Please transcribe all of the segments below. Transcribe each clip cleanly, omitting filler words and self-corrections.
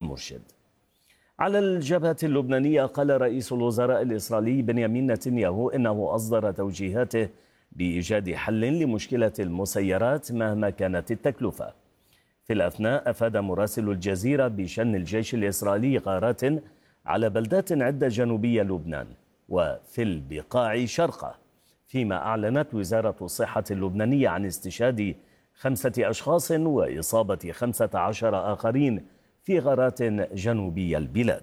المرشد. على الجبهة اللبنانية قال رئيس الوزراء الإسرائيلي بنيامين نتنياهو إنه أصدر توجيهاته بإيجاد حل لمشكلة المسيرات مهما كانت التكلفة. في الأثناء أفاد مراسل الجزيرة بشن الجيش الإسرائيلي غارات على بلدات عدة جنوبية لبنان وفي البقاع شرقه، فيما أعلنت وزارة الصحة اللبنانية عن استشهاد 5 أشخاص وإصابة 15 آخرين في غارات جنوبي البلاد.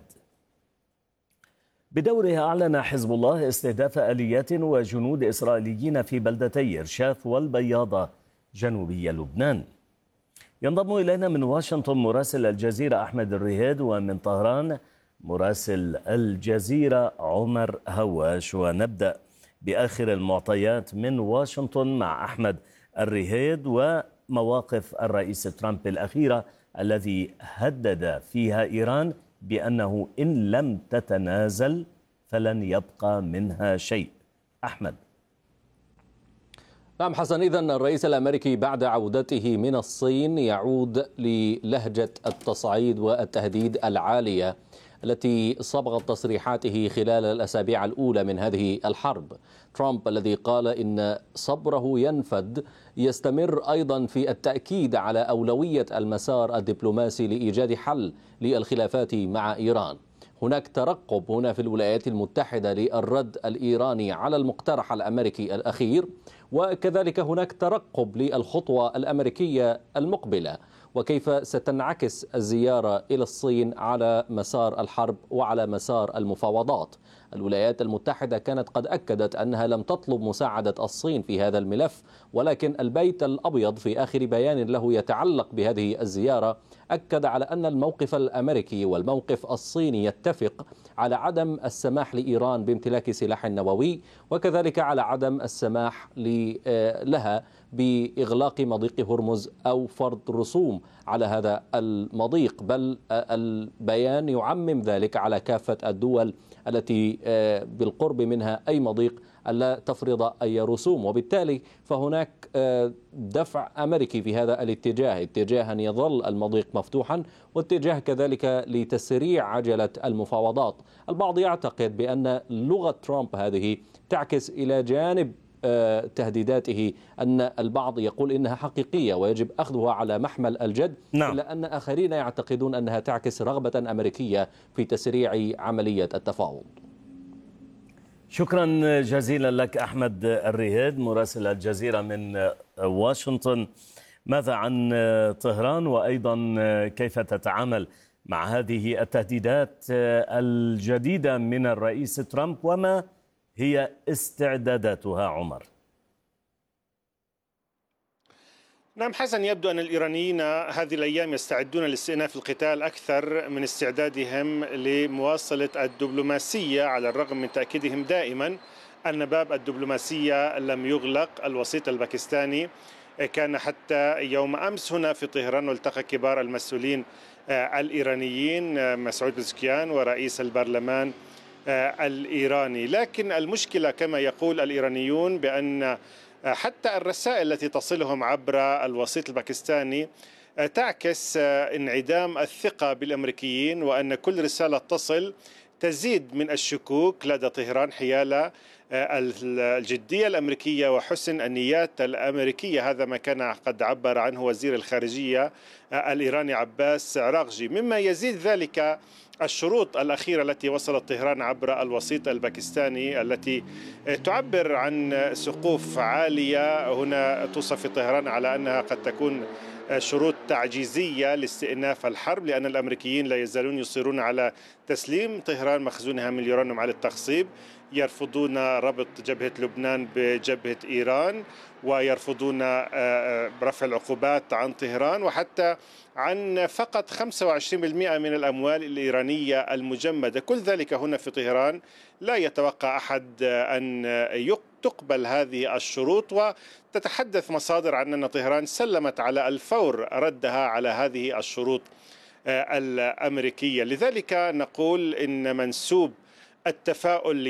بدورها أعلن حزب الله استهداف آليات وجنود إسرائيليين في بلدتي إرشاف والبياضة جنوبي لبنان. ينضم إلينا من واشنطن مراسل الجزيرة أحمد الرهيد، ومن طهران مراسل الجزيرة عمر هواش. ونبدأ بآخر المعطيات من واشنطن مع أحمد الرهيد ومواقف الرئيس ترامب الأخيرة الذي هدد فيها إيران بأنه إن لم تتنازل فلن يبقى منها شيء. أحمد. نعم حسن، إذن الرئيس الأمريكي بعد عودته من الصين يعود للهجة التصعيد والتهديد العالية التي صبغت تصريحاته خلال الأسابيع الأولى من هذه الحرب. ترامب الذي قال إن صبره ينفد يستمر أيضا في التأكيد على أولوية المسار الدبلوماسي لإيجاد حل للخلافات مع إيران. هناك ترقب هنا في الولايات المتحدة للرد الإيراني على المقترح الأمريكي الأخير، وكذلك هناك ترقب للخطوة الأمريكية المقبلة وكيف ستنعكس الزيارة إلى الصين على مسار الحرب وعلى مسار المفاوضات. الولايات المتحدة كانت قد أكدت أنها لم تطلب مساعدة الصين في هذا الملف، ولكن البيت الأبيض في آخر بيان له يتعلق بهذه الزيارة أكد على أن الموقف الأمريكي والموقف الصيني يتفق على عدم السماح لإيران بامتلاك سلاح نووي، وكذلك على عدم السماح لها بإغلاق مضيق هرمز أو فرض رسوم على هذا المضيق، بل البيان يعمم ذلك على كافة الدول التي بالقرب منها أي مضيق ألا تفرض أي رسوم. وبالتالي فهناك دفع أمريكي في هذا الاتجاه، اتجاه أن يظل المضيق مفتوحا واتجاه كذلك لتسريع عجلة المفاوضات. البعض يعتقد بأن لغة ترامب هذه تعكس إلى جانب تهديداته أن البعض يقول إنها حقيقية ويجب أخذها على محمل الجد، إلا أن آخرين يعتقدون أنها تعكس رغبة أمريكية في تسريع عملية التفاوض. شكرا جزيلا لك أحمد الرهيد مراسل الجزيرة من واشنطن. ماذا عن طهران، وأيضا كيف تتعامل مع هذه التهديدات الجديدة من الرئيس ترامب، وما هي استعداداتها عمر؟ نعم حسن، يبدو أن الإيرانيين هذه الأيام يستعدون لاستئناف القتال أكثر من استعدادهم لمواصلة الدبلوماسية، على الرغم من تأكيدهم دائما أن باب الدبلوماسية لم يغلق. الوسيط الباكستاني كان حتى يوم أمس هنا في طهران، والتقى كبار المسؤولين الإيرانيين مسعود بزكيان ورئيس البرلمان الإيراني. لكن المشكلة كما يقول الإيرانيون بأن حتى الرسائل التي تصلهم عبر الوسيط الباكستاني تعكس انعدام الثقة بالأمريكيين، وأن كل رسالة تصل تزيد من الشكوك لدى طهران حيال الجدية الأمريكية وحسن النيات الأمريكية. هذا ما كان قد عبر عنه وزير الخارجية الإيراني عباس عراقجي. مما يزيد ذلك الشروط الأخيرة التي وصلت طهران عبر الوسيط الباكستاني، التي تعبر عن سقوف عالية. هنا توصف في طهران على أنها قد تكون شروط تعجيزية لاستئناف الحرب، لأن الأمريكيين لا يزالون يصرون على تسليم طهران مخزونها من اليورانيوم على التخصيب، يرفضون ربط جبهة لبنان بجبهة إيران، ويرفضون رفع العقوبات عن طهران، وحتى عن فقط 25% من الأموال الإيرانية المجمدة. كل ذلك هنا في طهران لا يتوقع أحد أن تقبل هذه الشروط، وتتحدث مصادر عن أن طهران سلمت على الفور ردها على هذه الشروط الأمريكية. لذلك نقول إن منسوب التفاؤل